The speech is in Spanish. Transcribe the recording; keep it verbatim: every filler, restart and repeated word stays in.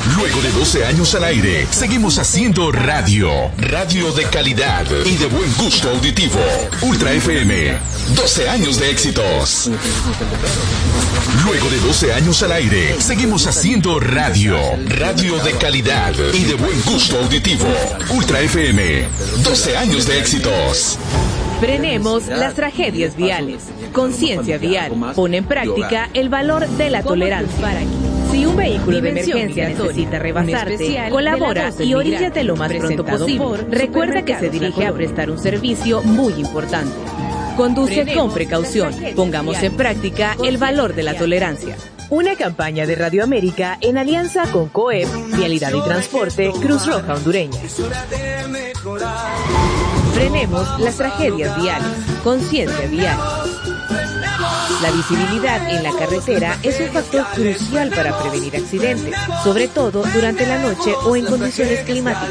Luego de doce años al aire, seguimos haciendo radio. Radio de calidad y de buen gusto auditivo. Ultra F M. doce años de éxitos. Luego de doce años al aire, seguimos haciendo radio. Radio de calidad y de buen gusto auditivo. Ultra F M. doce años de éxitos. Frenemos las tragedias viales. Conciencia vial. Pone en práctica el valor de la tolerancia. Si un vehículo de emergencia necesita rebasarte, colabora y oríllate lo más pronto posible. Recuerda que se dirige a prestar un servicio muy importante. Conduce con precaución. Pongamos en práctica el valor de la tolerancia. Una campaña de Radio América en alianza con COEP, Vialidad y Transporte, Cruz Roja Hondureña. Frenemos las tragedias viales. Conciencia vial. La visibilidad en la carretera es un factor crucial para prevenir accidentes, sobre todo durante la noche o en condiciones climáticas.